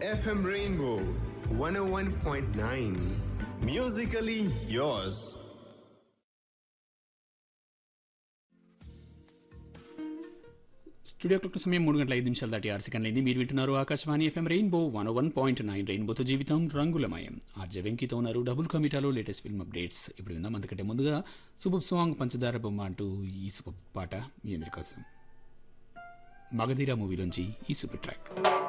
FM Rainbow 101.9. Musically yours. Studio clock సమయం 3:05 దాటి 6 సెకండ్లైంది. మీరు వింటున్నారు ఆకాశవాణి ఎఫ్ఎం రెయిన్బో 101.9. రెయిన్బోతో జీవితం రంగులమయం. ఆర్జే వెంకీతో ఉన్నారు డబుల్ కమిటాలో లేటెస్ట్ ఫిల్మ్ అప్డేట్స్. ఇప్పుడు విందాం. అంతకంటే ముందుగా సూపర్ సాంగ్ పంచదార బొమ్మ అంటూ ఈ సూపర్ పాట మీ అందరి కోసం. మగధీర మూవీలోంచి ఈ సూపర్ ట్రాక్.